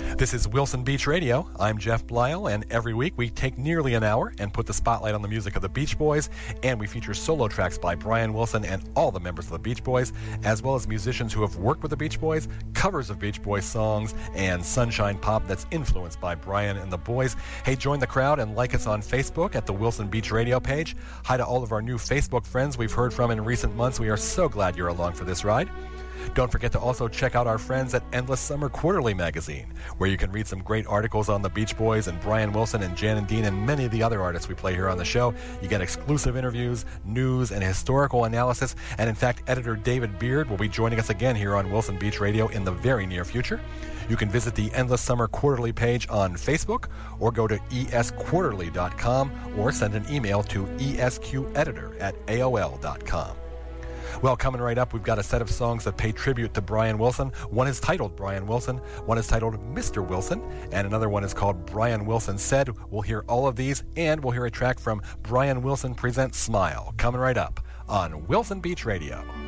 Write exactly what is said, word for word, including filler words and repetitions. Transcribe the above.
This is Wilson Beach Radio. I'm Jeff Blyle, and every week we take nearly an hour and put the spotlight on the music of the Beach Boys, and we feature solo tracks by Brian Wilson and all the members of the Beach Boys, as well as musicians who have worked with the Beach Boys, covers of Beach Boys songs, and sunshine pop that's influenced by Brian and the boys. Hey, join the crowd and like us on Facebook at the Wilson Beach Radio page. Hi to all of our new Facebook friends we've heard from in recent months. We are so glad you're along for this ride. Don't forget to also check out our friends at Endless Summer Quarterly magazine, where you can read some great articles on the Beach Boys and Brian Wilson and Jan and Dean and many of the other artists we play here on the show. You get exclusive interviews, news, and historical analysis. And in fact, editor David Beard will be joining us again here on Wilson Beach Radio in the very near future. You can visit the Endless Summer Quarterly page on Facebook, or go to e s quarterly dot com, or send an email to esqeditor at a o l dot com. Well, coming right up, we've got a set of songs that pay tribute to Brian Wilson. One is titled Brian Wilson, one is titled Mister Wilson, and another one is called Brian Wilson Said. We'll hear all of these, and we'll hear a track from Brian Wilson Presents Smile, coming right up on Wilson Beach Radio.